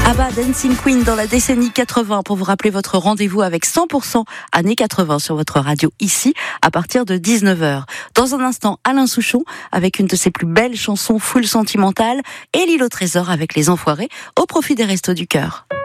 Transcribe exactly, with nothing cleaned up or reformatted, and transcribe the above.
ABBA Dancing Queen dans la décennie quatre-vingts pour vous rappeler votre rendez-vous avec cent pour cent années quatre-vingts sur votre radio ici à partir de dix-neuf heures. Dans un instant, Alain Souchon avec une de ses plus belles chansons full sentimentales et L'île au trésor avec Les Enfoirés au profit des Restos du Cœur.